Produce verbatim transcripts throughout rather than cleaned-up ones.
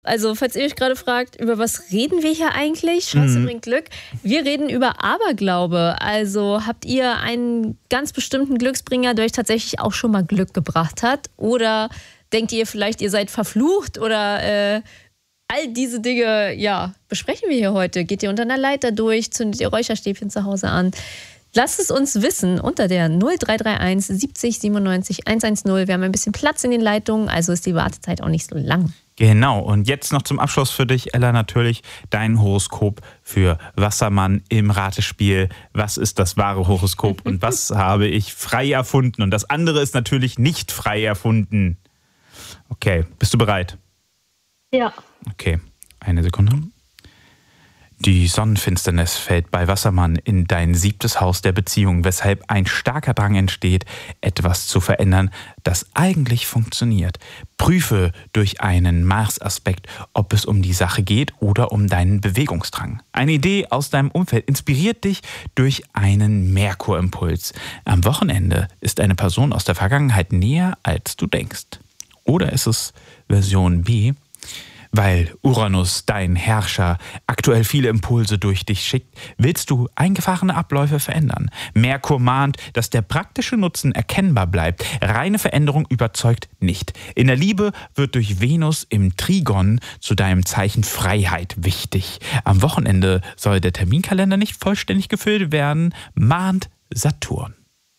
Also, falls ihr euch gerade fragt, über was reden wir hier eigentlich? Chance Mhm. bringt Glück. Wir reden über Aberglaube. Also, habt ihr einen ganz bestimmten Glücksbringer, der euch tatsächlich auch schon mal Glück gebracht hat? Oder denkt ihr vielleicht, ihr seid verflucht? Oder äh, all diese Dinge, ja, besprechen wir hier heute. Geht ihr unter einer Leiter durch? Zündet ihr Räucherstäbchen zu Hause an? Lasst es uns wissen unter der null drei drei eins siebzig siebenundneunzig hundertzehn. Wir haben ein bisschen Platz in den Leitungen, also ist die Wartezeit auch nicht so lang. Genau, und jetzt noch zum Abschluss für dich, Ella, natürlich dein Horoskop für Wassermann im Ratespiel. Was ist das wahre Horoskop und was habe ich frei erfunden? Und das andere ist natürlich nicht frei erfunden. Okay, bist du bereit? Ja. Okay, eine Sekunde. Die Sonnenfinsternis fällt bei Wassermann in dein siebtes Haus der Beziehung, weshalb ein starker Drang entsteht, etwas zu verändern, das eigentlich funktioniert. Prüfe durch einen Mars-Aspekt, ob es um die Sache geht oder um deinen Bewegungsdrang. Eine Idee aus deinem Umfeld inspiriert dich durch einen Merkur-Impuls. Am Wochenende ist eine Person aus der Vergangenheit näher, als du denkst. Oder ist es Version B? Weil Uranus, dein Herrscher, aktuell viele Impulse durch dich schickt, willst du eingefahrene Abläufe verändern. Merkur mahnt, dass der praktische Nutzen erkennbar bleibt. Reine Veränderung überzeugt nicht. In der Liebe wird durch Venus im Trigon zu deinem Zeichen Freiheit wichtig. Am Wochenende soll der Terminkalender nicht vollständig gefüllt werden, mahnt Saturn.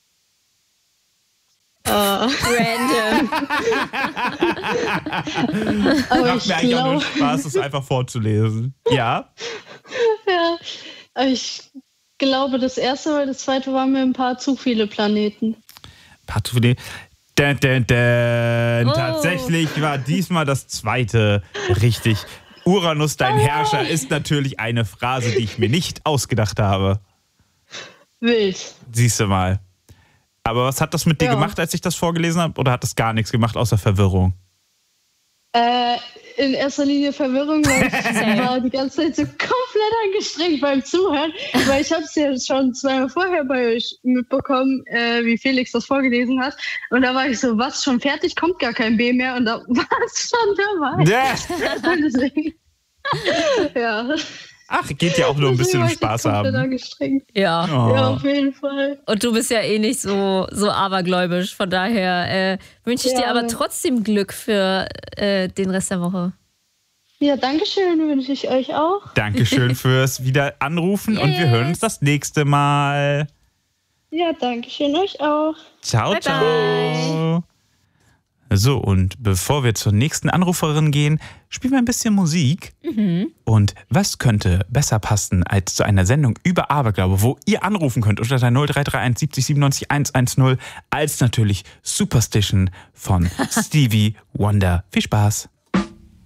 Oh. Random. Aber Macht ich mir eigentlich auch nur glaube, Spaß, das einfach vorzulesen. Ja? ja, aber ich glaube, das erste, weil das zweite waren mir ein paar zu viele Planeten. Paar zu viele. Dun, dun, dun. Oh. Tatsächlich war diesmal das zweite richtig. Uranus, dein Herrscher, ist natürlich eine Phrase, die ich mir nicht ausgedacht habe. Wild. Siehst du mal. Aber was hat das mit dir Ja. gemacht, als ich das vorgelesen habe? Oder hat das gar nichts gemacht, außer Verwirrung? Äh, in erster Linie Verwirrung, weil ich war die ganze Zeit so komplett angestrengt beim Zuhören, weil ich habe es ja schon zweimal vorher bei euch mitbekommen, äh, wie Felix das vorgelesen hat. Und da war ich so, was, schon fertig? Kommt gar kein B mehr. Und da war es schon dabei. Ja. Und deswegen, ja. Ach, geht ja auch nur ein bisschen um Deswegen war ich Spaß jetzt komplett haben. angestrengt. Ja. Oh. Ja, auf jeden Fall. Und du bist ja eh nicht so, so abergläubisch. Von daher äh, wünsche ich Ja, dir aber aber- trotzdem Glück für äh, den Rest der Woche. Ja, danke schön, wünsche ich euch auch. Dankeschön fürs wieder anrufen und wir hören uns das nächste Mal. Ja, danke schön euch auch. Ciao, Bye, ciao. So, und bevor wir zur nächsten Anruferin gehen, spielen wir ein bisschen Musik. Mhm. Und was könnte besser passen als zu einer Sendung über Aberglaube, wo ihr anrufen könnt unter der null drei drei eins siebzig siebenundneunzig hundertzehn, als natürlich Superstition von Stevie Wonder. Viel Spaß.